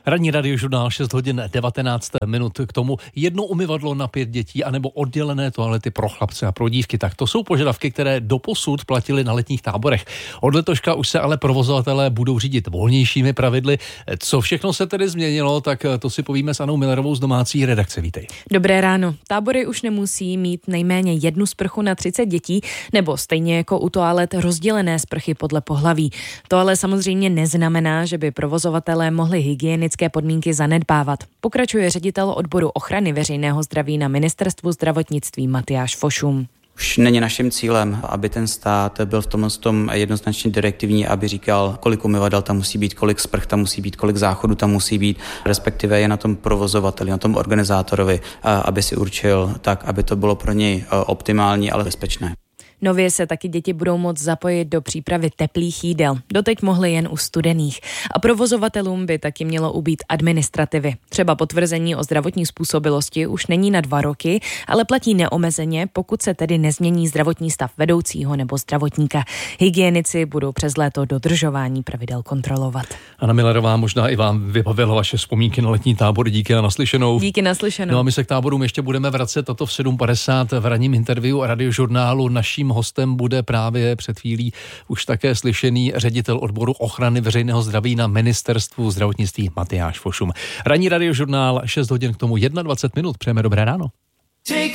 Ranní radiožurnál 6 hodin 19 minut. K tomu jedno umyvadlo na 5 dětí anebo oddělené toalety pro chlapce a pro dívky. Tak to jsou požadavky, které doposud platily na letních táborech. Od letoška už se ale provozovatelé budou řídit volnějšími pravidly. Co všechno se tedy změnilo, tak to si povíme s Anou Millerovou z domácí redakce. Vítej. Dobré ráno. Tábory už nemusí mít nejméně jednu sprchu na 30 dětí, nebo stejně jako u toalet rozdělené sprchy podle pohlaví. To ale samozřejmě neznamená, že by provozovatelé mohli hygienické podmínky zanedbávat. Pokračuje ředitel odboru ochrany veřejného zdraví na Ministerstvu zdravotnictví Matyáš Fošum. Už není naším cílem, aby ten stát byl v tom jednoznačně direktivní, aby říkal, kolik umyvadel tam musí být, kolik sprch tam musí být, kolik záchodů tam musí být, respektive je na tom provozovateli, na tom organizátorovi, aby si určil tak, aby to bylo pro něj optimální, ale bezpečné. Nově se taky děti budou moct zapojit do přípravy teplých jídel. Doteď mohly jen u studených. A provozovatelům by taky mělo ubýt administrativy. Třeba potvrzení o zdravotní způsobilosti už není na 2 roky, ale platí neomezeně, pokud se tedy nezmění zdravotní stav vedoucího nebo zdravotníka. Hygienici budou přes léto dodržování pravidel kontrolovat. Anna Millerová, možná i vám vybavila vaše vzpomínky na letní tábor. Díky a naslyšenou. Díky, naslyšenou. No a my se k táborům ještě budeme vracet, a to v 7:50 v ranním interview radiožurnálu. Naším hostem bude právě před chvílí už také slyšený ředitel odboru ochrany veřejného zdraví na Ministerstvu zdravotnictví Matyáš Fošum. Ranní radiožurnál 6 hodin k tomu 21 minut. Přejeme dobré ráno.